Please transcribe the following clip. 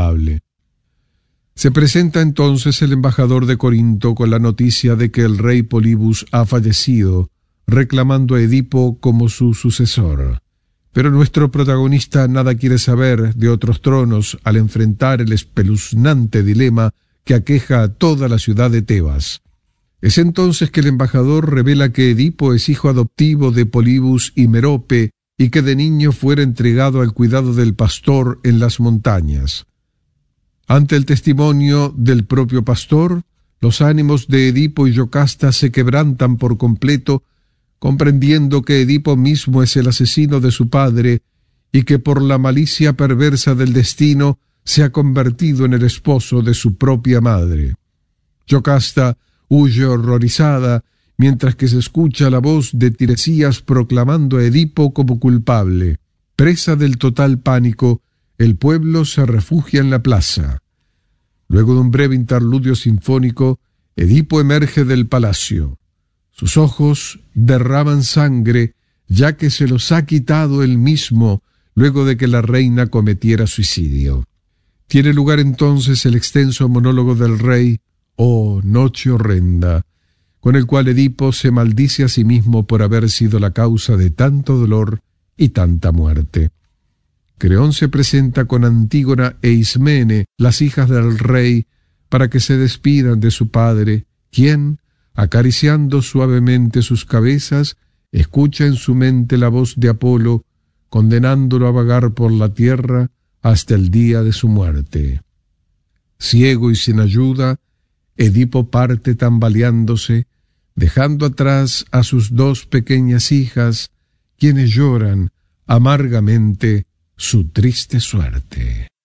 culpable. Se presenta entonces el embajador de Corinto con la noticia de que el rey Polibus ha fallecido, reclamando a Edipo como su sucesor. Pero nuestro protagonista nada quiere saber de otros tronos al enfrentar el espeluznante dilema que aqueja a toda la ciudad de Tebas. Es entonces que el embajador revela que Edipo es hijo adoptivo de Polibus y Merope y que de niño fuera entregado al cuidado del pastor en las montañas. Ante el testimonio del propio pastor, los ánimos de Edipo y Yocasta se quebrantan por completo, comprendiendo que Edipo mismo es el asesino de su padre y que por la malicia perversa del destino se ha convertido en el esposo de su propia madre. Yocasta huye horrorizada, mientras que se escucha la voz de Tiresias proclamando a Edipo como culpable. Presa del total pánico, el pueblo se refugia en la plaza. Luego de un breve interludio sinfónico, Edipo emerge del palacio. Sus ojos derraman sangre, ya que se los ha quitado él mismo luego de que la reina cometiera suicidio. Tiene lugar entonces el extenso monólogo del rey, «Oh, noche horrenda», con el cual Edipo se maldice a sí mismo por haber sido la causa de tanto dolor y tanta muerte. Creón se presenta con Antígona e Ismene, las hijas del rey, para que se despidan de su padre, quien, acariciando suavemente sus cabezas, escucha en su mente la voz de Apolo, condenándolo a vagar por la tierra hasta el día de su muerte. Ciego y sin ayuda, Edipo parte tambaleándose, dejando atrás a sus dos pequeñas hijas, quienes lloran amargamente su triste suerte.